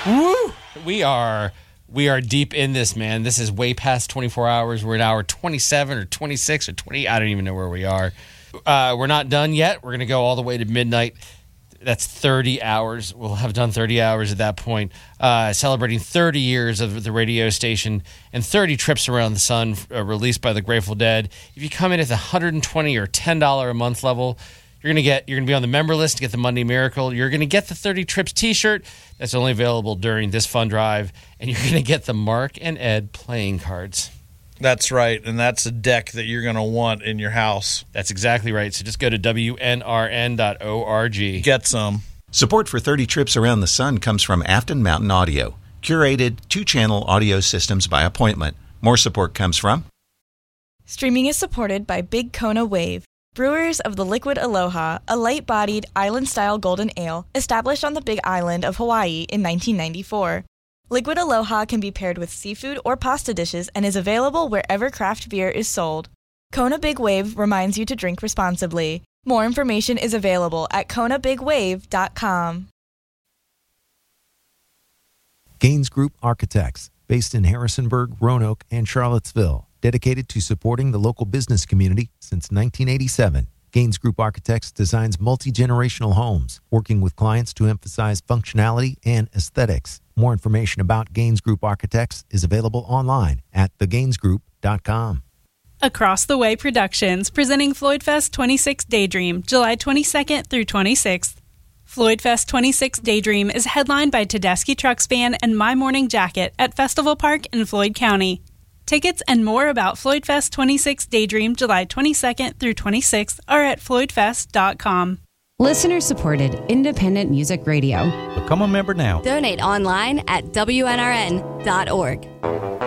Woo! We are deep in this, man. This is way past 24 hours. We're at hour 27 or 26 or 20. I don't even know where we are. We're not done yet. We're going to go all the way to midnight. That's 30 hours. We'll have done 30 hours at that point, celebrating 30 years of the radio station and 30 trips around the sun released by the Grateful Dead. If you come in at the $120 or $10 a month level, you're going to be on the member list to get the Monday Miracle. You're going to get the 30 Trips t-shirt that's only available during this fund drive, and you're going to get the Mark and Ed playing cards. That's right, and that's a deck that you're going to want in your house. That's exactly right. So just go to WNRN.org. Get some. Support for 30 Trips Around the Sun comes from Afton Mountain Audio, curated 2-channel audio systems by appointment. More support comes from... Streaming is supported by Big Kona Wave, brewers of the Liquid Aloha, a light-bodied, island-style golden ale established on the Big Island of Hawaii in 1994. Liquid Aloha can be paired with seafood or pasta dishes and is available wherever craft beer is sold. Kona Big Wave reminds you to drink responsibly. More information is available at konabigwave.com. Gaines Group Architects, based in Harrisonburg, Roanoke, and Charlottesville, dedicated to supporting the local business community since 1987. Gaines Group Architects designs multi-generational homes, working with clients to emphasize functionality and aesthetics. More information about Gaines Group Architects is available online at thegainesgroup.com. Across the Way Productions, presenting Floydfest 26 Daydream, July 22nd through 26th. Floydfest 26 Daydream is headlined by Tedeschi Trucks Band and My Morning Jacket at Festival Park in Floyd County. Tickets and more about Floydfest 26 Daydream, July 22nd through 26th are at floydfest.com. Listener-supported independent music radio. Become a member now. Donate online at WNRN.org.